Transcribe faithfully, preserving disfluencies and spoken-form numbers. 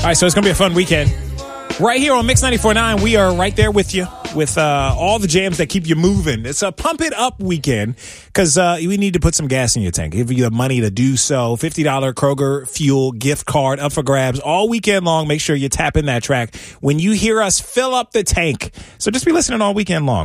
right, so it's going to be a fun weekend. Right here on Mix ninety-four point nine, we are right there with you with uh, all the jams that keep you moving. It's a pump it up weekend because uh, we need to put some gas in your tank. Give you the money to do so. fifty dollars Kroger Fuel gift card up for grabs all weekend long. Make sure you tap in that track when you hear us fill up the tank. So just be listening all weekend long.